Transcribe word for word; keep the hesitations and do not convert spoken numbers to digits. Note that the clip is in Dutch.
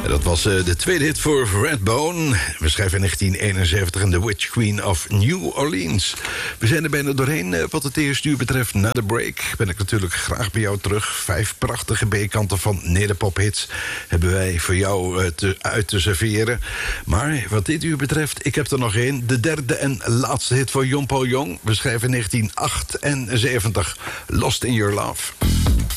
Dat was uh, de tweede hit voor Redbone. We schrijven in negentien eenenzeventig en The Witch Queen of New Orleans. We zijn er bijna doorheen. Uh, wat het eerste uur betreft, na de break ben ik natuurlijk graag bij jou terug. Vijf prachtige B-kanten van nederpophits hebben wij voor jou uh, te, uit te serveren. Maar wat dit uur betreft, ik heb er nog één. De derde en laatste hit voor Jong Po Jong. We schrijven in negentien achtenzeventig, Lost in Your Love.